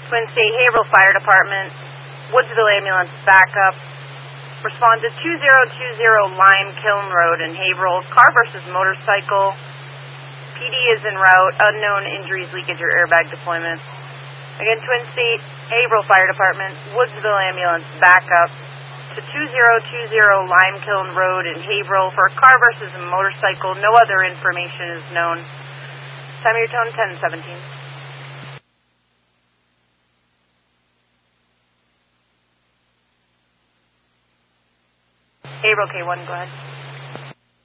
Twin State Haverhill Fire Department, Woodsville Ambulance backup. Respond to 2020 Lime Kiln Road in Haverhill. Car versus motorcycle. PD is en route. Unknown injuries, leakage, or airbag deployment. Again, Twin State Haverhill Fire Department, Woodsville Ambulance backup to 2020 Lime Kiln Road in Haverhill for a car versus a motorcycle. No other information is known. Time of your tone, 1017. Haverhill K1, go ahead.